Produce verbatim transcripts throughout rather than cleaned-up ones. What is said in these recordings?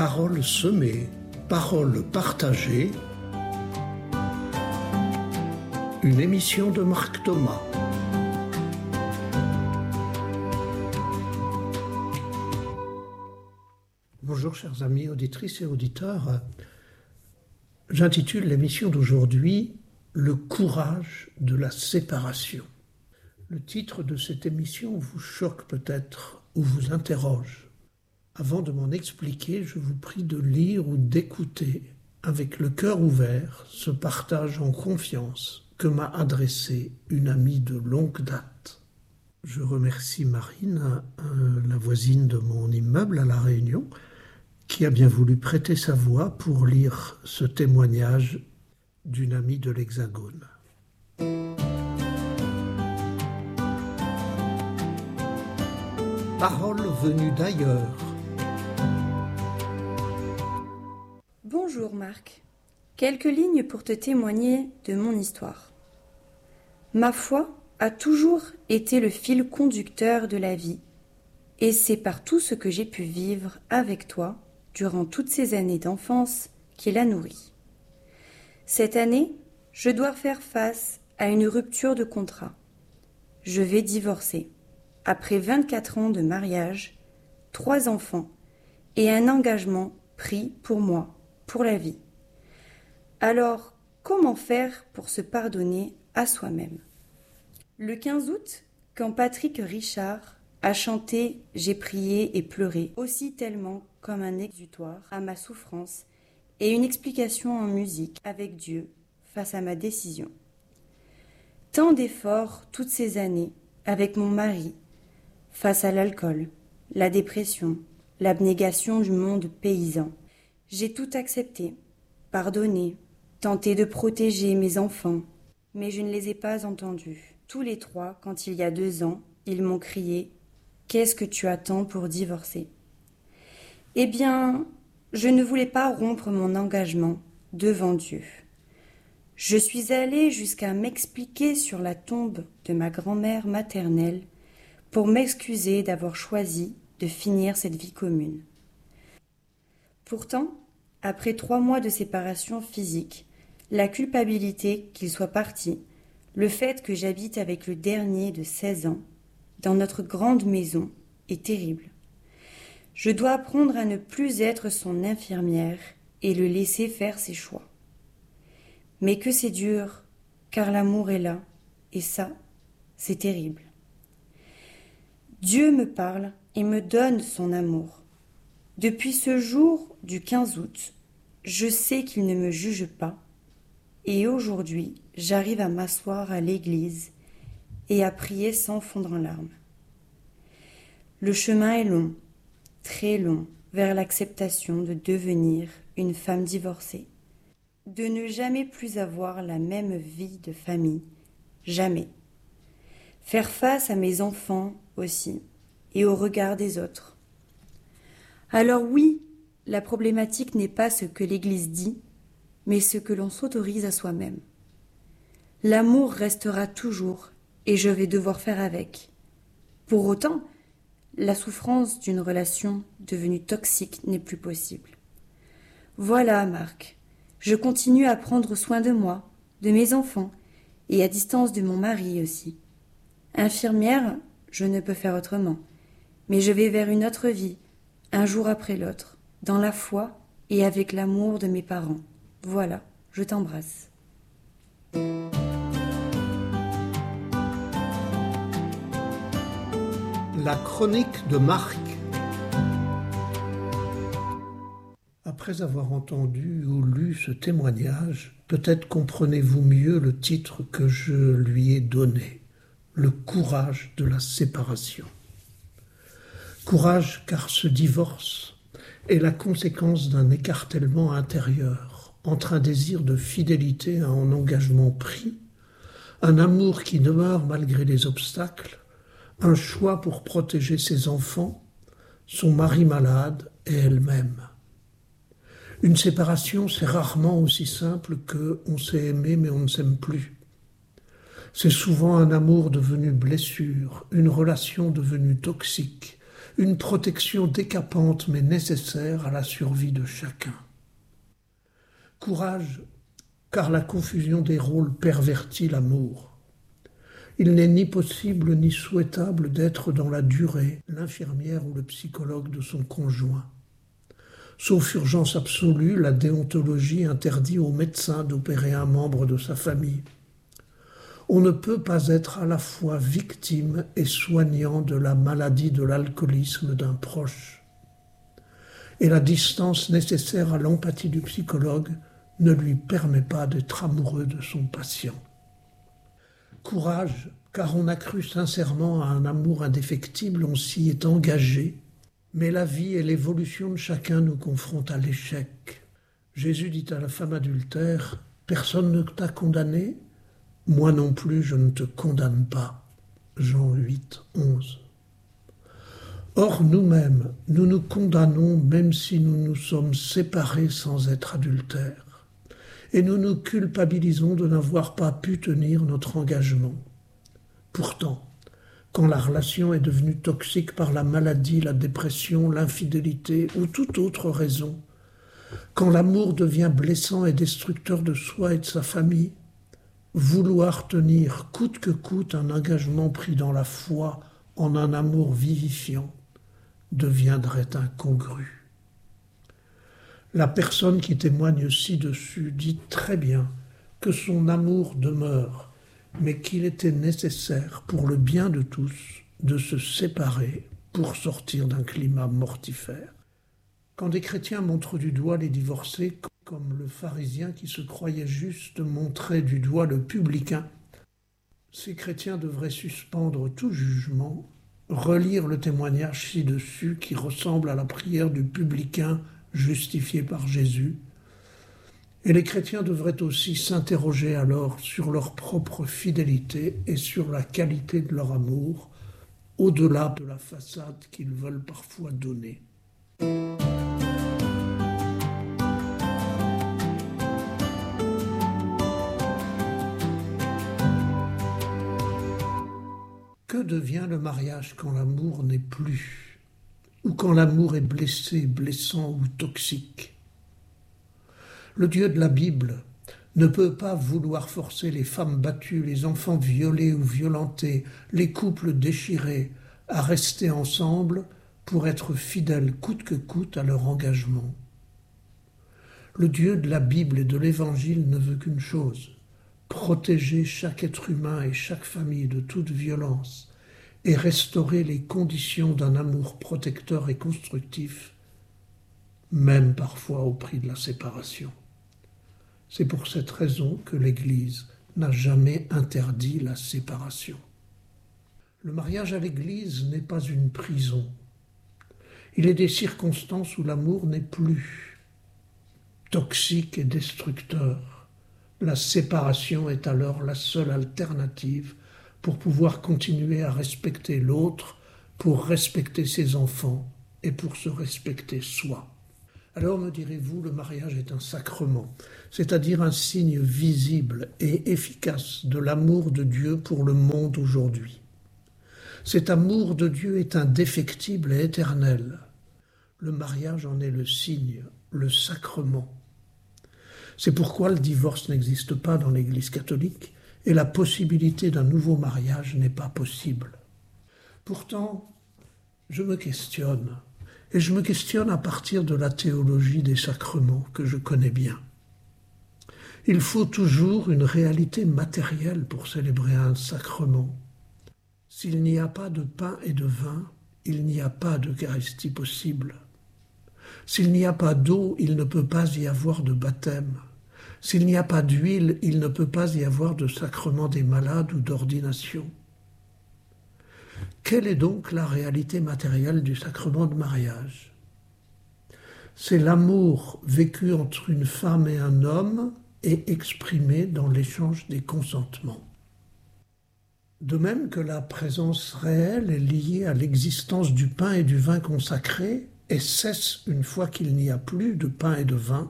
Paroles semées, paroles partagées. Une émission de Marc Thomas. Bonjour chers amis auditrices et auditeurs. J'intitule l'émission d'aujourd'hui « Le courage de la séparation ». Le titre de cette émission vous choque peut-être ou vous interroge. Avant de m'en expliquer, je vous prie de lire ou d'écouter avec le cœur ouvert ce partage en confiance que m'a adressé une amie de longue date. Je remercie Marine, euh, la voisine de mon immeuble à La Réunion, qui a bien voulu prêter sa voix pour lire ce témoignage d'une amie de l'Hexagone. Paroles venues d'ailleurs. Bonjour Marc, quelques lignes pour te témoigner de mon histoire. Ma foi a toujours été le fil conducteur de la vie, et c'est par tout ce que j'ai pu vivre avec toi durant toutes ces années d'enfance qui la nourrit. Cette année, je dois faire face à une rupture de contrat. Je vais divorcer, après vingt-quatre ans de mariage, trois enfants et un engagement pris pour moi, pour la vie. Alors, comment faire pour se pardonner à soi-même ? Le quinze août, quand Patrick Richard a chanté « J'ai prié et pleuré », aussi tellement comme un exutoire à ma souffrance et une explication en musique avec Dieu face à ma décision. Tant d'efforts toutes ces années avec mon mari face à l'alcool, la dépression, l'abnégation du monde paysan. J'ai tout accepté, pardonné, tenté de protéger mes enfants, mais je ne les ai pas entendus. Tous les trois, quand il y a deux ans, ils m'ont crié « Qu'est-ce que tu attends pour divorcer ?» Eh bien, je ne voulais pas rompre mon engagement devant Dieu. Je suis allée jusqu'à m'expliquer sur la tombe de ma grand-mère maternelle pour m'excuser d'avoir choisi de finir cette vie commune. Pourtant, après trois mois de séparation physique, la culpabilité qu'il soit parti, le fait que j'habite avec le dernier de seize ans, dans notre grande maison, est terrible. Je dois apprendre à ne plus être son infirmière et le laisser faire ses choix. Mais que c'est dur, car l'amour est là, et ça, c'est terrible. Dieu me parle et me donne son amour. Depuis ce jour du quinze août, je sais qu'il ne me juge pas, et aujourd'hui, j'arrive à m'asseoir à l'église et à prier sans fondre en larmes. Le chemin est long, très long, vers l'acceptation de devenir une femme divorcée, de ne jamais plus avoir la même vie de famille, jamais. Faire face à mes enfants aussi, et au regard des autres. Alors oui, la problématique n'est pas ce que l'Église dit, mais ce que l'on s'autorise à soi-même. L'amour restera toujours, et je vais devoir faire avec. Pour autant, la souffrance d'une relation devenue toxique n'est plus possible. Voilà, Marc, je continue à prendre soin de moi, de mes enfants, et à distance de mon mari aussi. Infirmière, je ne peux faire autrement, mais je vais vers une autre vie, un jour après l'autre, dans la foi et avec l'amour de mes parents. Voilà, je t'embrasse. La chronique de Marc. Après avoir entendu ou lu ce témoignage, peut-être comprenez-vous mieux le titre que je lui ai donné, le courage de la séparation. Courage car ce divorce est la conséquence d'un écartèlement intérieur entre un désir de fidélité à un engagement pris, un amour qui demeure malgré les obstacles, un choix pour protéger ses enfants, son mari malade et elle-même. Une séparation, c'est rarement aussi simple que on s'est aimé mais on ne s'aime plus. C'est souvent un amour devenu blessure, une relation devenue toxique, une protection décapante mais nécessaire à la survie de chacun. Courage, car la confusion des rôles pervertit l'amour. Il n'est ni possible ni souhaitable d'être dans la durée l'infirmière ou le psychologue de son conjoint. Sauf urgence absolue, la déontologie interdit au médecin d'opérer un membre de sa famille. On ne peut pas être à la fois victime et soignant de la maladie de l'alcoolisme d'un proche. Et la distance nécessaire à l'empathie du psychologue ne lui permet pas d'être amoureux de son patient. Courage, car on a cru sincèrement à un amour indéfectible, on s'y est engagé, mais la vie et l'évolution de chacun nous confrontent à l'échec. Jésus dit à la femme adultère, « Personne ne t'a condamné ? Moi non plus, je ne te condamne pas. » Jean huit, onze. Or, nous-mêmes, nous nous condamnons même si nous nous sommes séparés sans être adultères, et nous nous culpabilisons de n'avoir pas pu tenir notre engagement. Pourtant, quand la relation est devenue toxique par la maladie, la dépression, l'infidélité ou toute autre raison, quand l'amour devient blessant et destructeur de soi et de sa famille, vouloir tenir coûte que coûte un engagement pris dans la foi en un amour vivifiant deviendrait incongru. La personne qui témoigne ci-dessus dit très bien que son amour demeure, mais qu'il était nécessaire pour le bien de tous de se séparer pour sortir d'un climat mortifère. Quand des chrétiens montrent du doigt les divorcés, comme le pharisien qui se croyait juste montrait du doigt le publicain, ces chrétiens devraient suspendre tout jugement, relire le témoignage ci-dessus qui ressemble à la prière du publicain justifié par Jésus, et les chrétiens devraient aussi s'interroger alors sur leur propre fidélité et sur la qualité de leur amour, au-delà de la façade qu'ils veulent parfois donner. Que devient le mariage quand l'amour n'est plus, ou quand l'amour est blessé, blessant ou toxique ? Le Dieu de la Bible ne peut pas vouloir forcer les femmes battues, les enfants violés ou violentés, les couples déchirés à rester ensemble pour être fidèles coûte que coûte à leur engagement. Le Dieu de la Bible et de l'Évangile ne veut qu'une chose, protéger chaque être humain et chaque famille de toute violence et restaurer les conditions d'un amour protecteur et constructif, même parfois au prix de la séparation. C'est pour cette raison que l'Église n'a jamais interdit la séparation. Le mariage à l'Église n'est pas une prison. Il est des circonstances où l'amour n'est plus toxique et destructeur. La séparation est alors la seule alternative pour pouvoir continuer à respecter l'autre, pour respecter ses enfants et pour se respecter soi. Alors me direz-vous, le mariage est un sacrement, c'est-à-dire un signe visible et efficace de l'amour de Dieu pour le monde aujourd'hui. Cet amour de Dieu est indéfectible et éternel. Le mariage en est le signe, le sacrement. C'est pourquoi le divorce n'existe pas dans l'Église catholique et la possibilité d'un nouveau mariage n'est pas possible. Pourtant, je me questionne. Et je me questionne à partir de la théologie des sacrements que je connais bien. Il faut toujours une réalité matérielle pour célébrer un sacrement. S'il n'y a pas de pain et de vin, il n'y a pas d'Eucharistie possible. S'il n'y a pas d'eau, il ne peut pas y avoir de baptême. S'il n'y a pas d'huile, il ne peut pas y avoir de sacrement des malades ou d'ordination. Quelle est donc la réalité matérielle du sacrement de mariage ? C'est l'amour vécu entre une femme et un homme et exprimé dans l'échange des consentements. De même que la présence réelle est liée à l'existence du pain et du vin consacrés et cesse une fois qu'il n'y a plus de pain et de vin,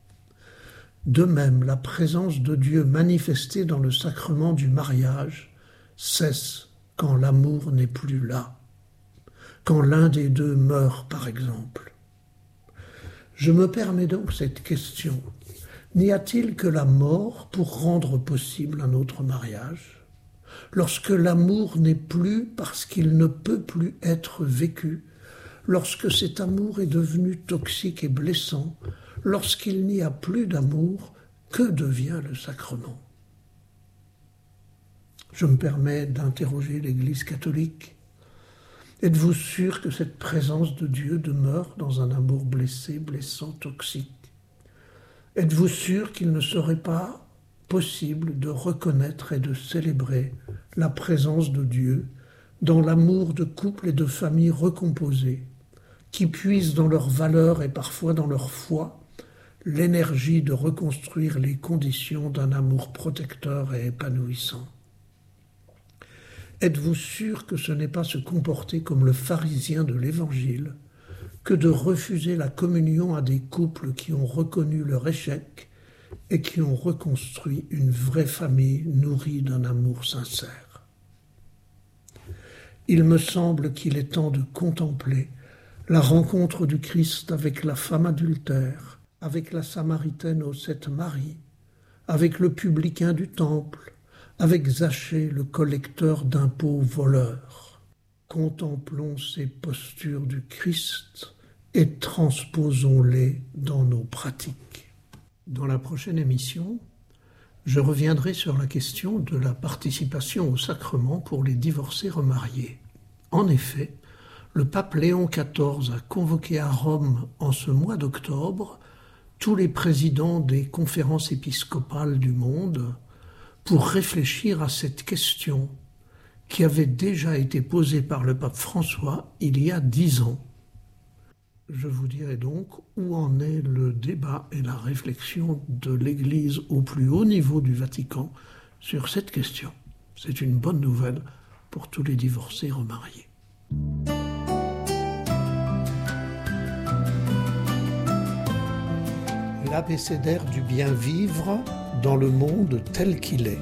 de même la présence de Dieu manifestée dans le sacrement du mariage cesse quand l'amour n'est plus là, quand l'un des deux meurt, par exemple. Je me permets donc cette question. N'y a-t-il que la mort pour rendre possible un autre mariage ? Lorsque l'amour n'est plus parce qu'il ne peut plus être vécu, lorsque cet amour est devenu toxique et blessant, lorsqu'il n'y a plus d'amour, que devient le sacrement ? Je me permets d'interroger l'Église catholique. Êtes-vous sûr que cette présence de Dieu demeure dans un amour blessé, blessant, toxique ? Êtes-vous sûr qu'il ne serait pas possible de reconnaître et de célébrer la présence de Dieu dans l'amour de couples et de familles recomposées, qui puisent dans leurs valeurs et parfois dans leur foi l'énergie de reconstruire les conditions d'un amour protecteur et épanouissant ? Êtes-vous sûr que ce n'est pas se comporter comme le pharisien de l'Évangile que de refuser la communion à des couples qui ont reconnu leur échec et qui ont reconstruit une vraie famille nourrie d'un amour sincère ? Il me semble qu'il est temps de contempler la rencontre du Christ avec la femme adultère, avec la Samaritaine aux sept maris, avec le publicain du temple, avec Zachée, le collecteur d'impôts voleur. Contemplons ces postures du Christ et transposons-les dans nos pratiques. Dans la prochaine émission, je reviendrai sur la question de la participation au sacrement pour les divorcés remariés. En effet, le pape Léon quatorze a convoqué à Rome en ce mois d'octobre tous les présidents des conférences épiscopales du monde pour réfléchir à cette question qui avait déjà été posée par le pape François il y a dix ans. Je vous dirai donc où en est le débat et la réflexion de l'Église au plus haut niveau du Vatican sur cette question. C'est une bonne nouvelle pour tous les divorcés remariés. L'abécédaire du bien vivre dans le monde tel qu'il est.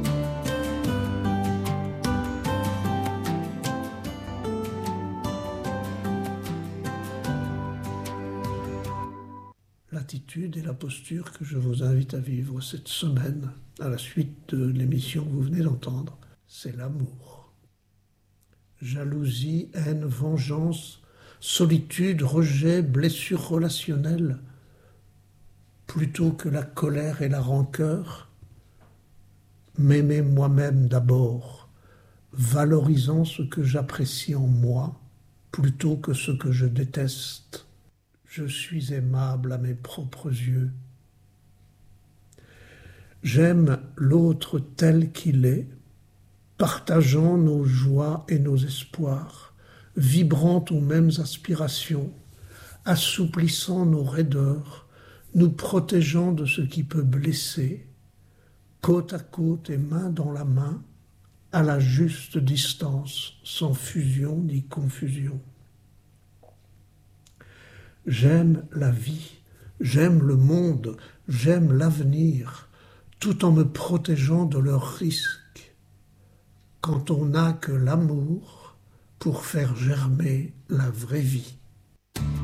L'attitude et la posture que je vous invite à vivre cette semaine, à la suite de l'émission que vous venez d'entendre, c'est l'amour. Jalousie, haine, vengeance, solitude, rejet, blessure relationnelle, plutôt que la colère et la rancœur, m'aimer moi-même d'abord, valorisant ce que j'apprécie en moi, plutôt que ce que je déteste. Je suis aimable à mes propres yeux. J'aime l'autre tel qu'il est, partageant nos joies et nos espoirs, vibrant aux mêmes aspirations, assouplissant nos raideurs, nous protégeant de ce qui peut blesser, côte à côte et main dans la main, à la juste distance, sans fusion ni confusion. J'aime la vie, j'aime le monde, j'aime l'avenir, tout en me protégeant de leurs risques, quand on n'a que l'amour pour faire germer la vraie vie.